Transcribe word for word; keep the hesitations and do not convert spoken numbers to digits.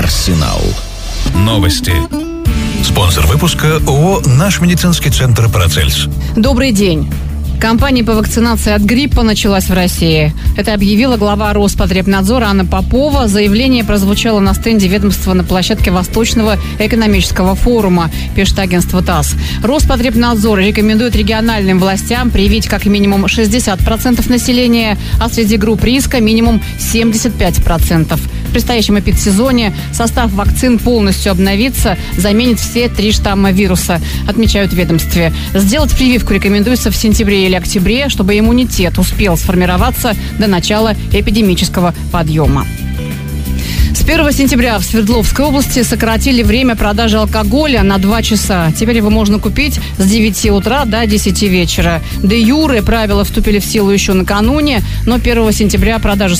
Арсенал. Новости. Спонсор выпуска ООО «Наш медицинский центр Парацельс». Добрый день. Кампания по вакцинации от гриппа началась в России. Это объявила глава Роспотребнадзора Анна Попова. Заявление прозвучало на стенде ведомства на площадке Восточного экономического форума, пишет агентство ТАСС. Роспотребнадзор рекомендует региональным властям привить как минимум шестьдесят процентов населения, а среди групп риска минимум семьдесят пять процентов. В предстоящем эпидсезоне состав вакцин полностью обновится, заменит все три штамма вируса, отмечают в ведомстве. Сделать прививку рекомендуется в сентябре или октябре, чтобы иммунитет успел сформироваться до начала эпидемического подъема. С первого сентября в Свердловской области сократили время продажи алкоголя на два часа. Теперь его можно купить с девяти утра до десяти вечера. Де юре правила вступили в силу еще накануне, но первого сентября продажа